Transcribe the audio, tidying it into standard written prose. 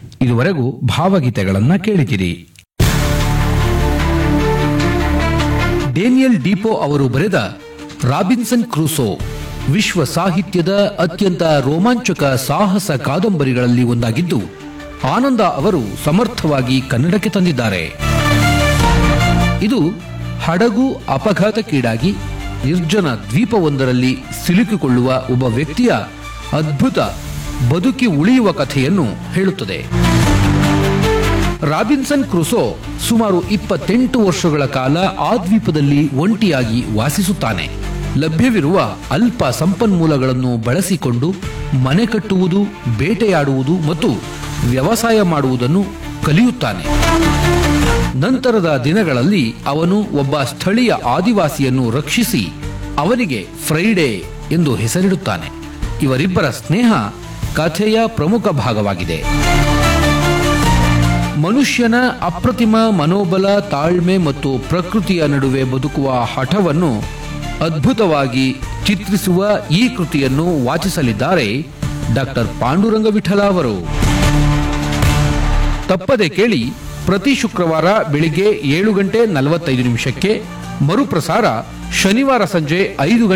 ಇದುವರೆಗೂ ಭಾವಗೀತೆಗಳನ್ನ ಕೇಳಿದಿರಿ. Daniel depot ಅವರು ಬರೆದ ರಾಬಿನ್ಸನ್ ಕ್ರೂಸೋ ವಿಶ್ವ ಸಾಹಿತ್ಯದ ಅತ್ಯಂತ ರೋಮಾಂಚಕ ಸಾಹಸ ಕಾದಂಬರಿಗಳಲ್ಲಿ ಒಂದಾಗಿದ್ದು, ಆನಂದ ಅವರು ಸಮರ್ಥವಾಗಿ ಕನ್ನಡಕ್ಕೆ ತಂದಿದ್ದಾರೆ. ಇದು ಹಡಗು ಅಪಘಾತಕ್ಕೀಡಾಗಿ ನಿರ್ಜನ ದ್ವೀಪವೊಂದರಲ್ಲಿ ಸಿಲುಕಿಕೊಳ್ಳುವ ಒಬ್ಬ ವ್ಯಕ್ತಿಯ ಅದ್ಭುತ ಬದುಕಿ ಉಳಿಯುವ ಕಥೆಯನ್ನು ಹೇಳುತ್ತದೆ. ರಾಬಿನ್ಸನ್ ಕ್ರುಸೋ ಸುಮಾರು 28 ವರ್ಷಗಳ ಕಾಲ ಆ ದ್ವೀಪದಲ್ಲಿ ಒಂಟಿಯಾಗಿ ವಾಸಿಸುತ್ತಾನೆ. ಲಭ್ಯವಿರುವ ಅಲ್ಪ ಸಂಪನ್ಮೂಲಗಳನ್ನು ಬಳಸಿಕೊಂಡು ಮನೆ ಕಟ್ಟುವುದು, ಬೇಟೆಯಾಡುವುದು ಮತ್ತು ವ್ಯವಸಾಯ ಮಾಡುವುದನ್ನು ಕಲಿಯುತ್ತಾನೆ. ನಂತರದ ದಿನಗಳಲ್ಲಿ ಅವನು ಒಬ್ಬ ಸ್ಥಳೀಯ ಆದಿವಾಸಿಯನ್ನು ರಕ್ಷಿಸಿ ಅವನಿಗೆ ಫ್ರೈಡೆ ಎಂದು ಹೆಸರಿಡುತ್ತಾನೆ. ಇವರಿಬ್ಬರ ಸ್ನೇಹ ಕಥೆಯ ಪ್ರಮುಖ ಭಾಗವಾಗಿದೆ. ಮನುಷ್ಯನ ಅಪ್ರತಿಮ ಮನೋಬಲ, ತಾಳ್ಮೆ ಮತ್ತು ಪ್ರಕೃತಿಯ ನಡುವೆ ಬದುಕುವ ಹಠವನ್ನು ಅದ್ಭುತವಾಗಿ ಚಿತ್ರಿಸುವ ಈ ಕೃತಿಯನ್ನು ವಾಚಿಸಲಿದ್ದಾರೆ ಡಾಕ್ಟರ್ ಪಾಂಡುರಂಗ ವಿಠಲ ಅವರು. ತಪ್ಪದೆ ಕೇಳಿ, ಪ್ರತಿ ಶುಕ್ರವಾರ ಬೆಳಿಗ್ಗೆ 7:45 ಮರುಪ್ರಸಾರ ಶನಿವಾರ ಸಂಜೆ 5